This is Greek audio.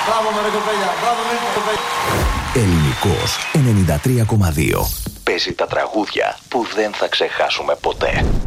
Μπράβο με ρε κοπέλια, μπράβο με ρε κοπέλια. Ελληνικός 93,2. Παίζει τα τραγούδια που δεν θα ξεχάσουμε ποτέ.